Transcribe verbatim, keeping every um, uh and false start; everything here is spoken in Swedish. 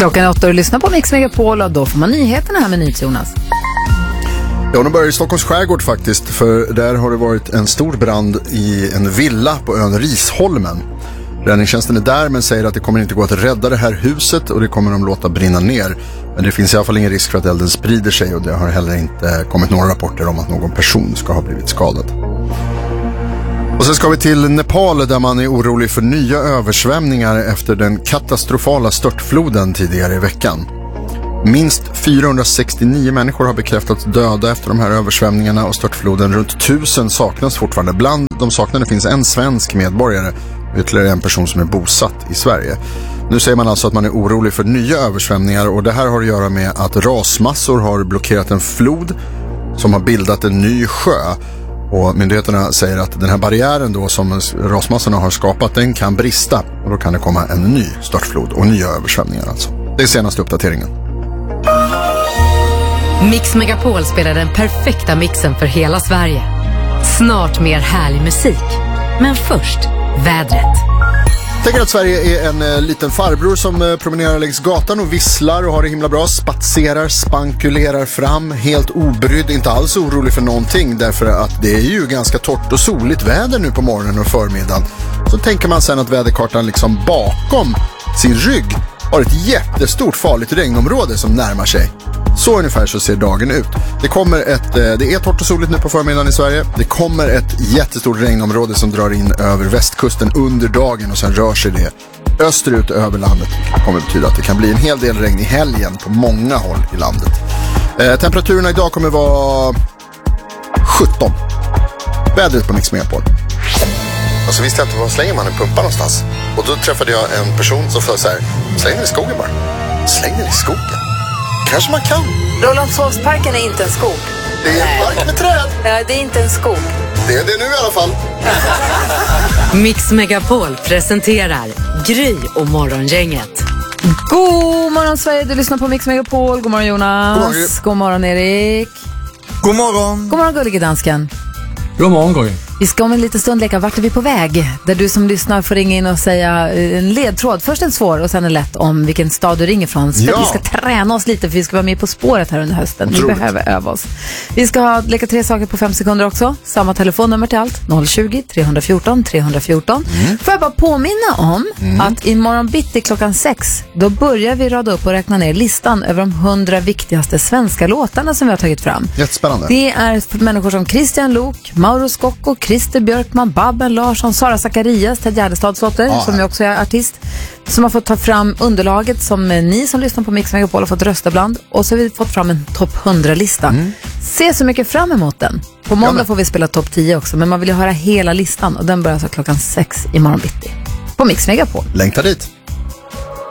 Klockan är åtta och lyssnar på Mix Megapol och då får man nyheterna här med NyhetsJonas. Ja, nu börjar i Stockholms skärgård faktiskt, för där har det varit en stor brand i en villa på ön Risholmen. Räddningstjänsten är där men säger att det kommer inte gå att rädda det här huset och det kommer de låta brinna ner. Men det finns i alla fall ingen risk för att elden sprider sig och det har heller inte kommit några rapporter om att någon person ska ha blivit skadad. Och sen ska vi till Nepal där man är orolig för nya översvämningar efter den katastrofala störtfloden tidigare i veckan. Minst fyrahundrasextionio människor har bekräftats döda efter de här översvämningarna och störtfloden. Runt tusen saknas fortfarande. Bland de saknade finns en svensk medborgare och ytterligare en person som är bosatt i Sverige. Nu säger man alltså att man är orolig för nya översvämningar och det här har att göra med att rasmassor har blockerat en flod som har bildat en ny sjö. Och myndigheterna säger att den här barriären då som rasmassorna har skapat, den kan brista och då kan det komma en ny störtflod och nya översvämningar alltså. Det är senaste uppdateringen. Mix Megapol spelar den perfekta mixen för hela Sverige. Snart mer härlig musik. Men först, vädret. Tänk att Sverige är en eh, liten farbror som eh, promenerar längs gatan och visslar och har det himla bra. Spatserar, spankulerar fram, helt obrydd, inte alls orolig för någonting. Därför att det är ju ganska torrt och soligt väder nu på morgonen och förmiddagen. Så tänker man sen att väderkartan liksom bakom sin rygg har ett jättestort farligt regnområde som närmar sig. Så ungefär så ser dagen ut. Det kommer ett, det är torrt och soligt nu på förmiddagen i Sverige. Det kommer ett jättestort regnområde som drar in över västkusten under dagen och sen rör sig det österut över landet. Det kommer betyda att det kan bli en hel del regn i helgen på många håll i landet. Eh, temperaturerna idag kommer vara sjutton. Vädret på Mix Megapol. Och så visste jag inte var slänger man en pumpa någonstans. Och då träffade jag en person som sa så här: släng den i skogen bara. Släng den i skogen. Kanske man kan. Rålambshovsparken är inte en skog. Det är en park med träd. Ja, det är inte en skog. Det är det nu i alla fall. Mix Megapol presenterar Gry och Morgongänget. God morgon Sverige, du lyssnar på Mix Megapol. God morgon Jonas. God morgon, God morgon Erik. God morgon. God morgon gullige dansken. God morgon Gry. Vi ska om en liten stund leka Vart är vi på väg? Där du som lyssnar får ringa in och säga en ledtråd. Först en svår och sen en lätt om vilken stad du ringer från. Så ja. Vi ska träna oss lite för vi ska vara med på spåret här under hösten. Otroligt. Vi behöver öva oss. Vi ska ha leka tre saker på fem sekunder också. Samma telefonnummer till allt. noll tjugo, tre fjorton, tre fjorton. Mm. Får jag bara påminna om mm. att imorgon bitti klockan sex då börjar vi rada upp och räkna ner listan över de hundra viktigaste svenska låtarna som vi har tagit fram. Jättespännande. Det är för människor som Christian Lok, Mauro Scocco, Christer Björkman, Babben Larsson, Sara Zacharias, Ted Gärdestads dotter, ah. som jag också är artist, som har fått ta fram underlaget som ni som lyssnar på Mix Megapol har fått rösta bland. Och så har vi fått fram en topp hundra-lista. Mm. Se så mycket fram emot den. På måndag ja, får vi spela topp tio också, men man vill ju höra hela listan och den börjar alltså klockan sex imorgon bitti. På Mix Megapol. Längta dit.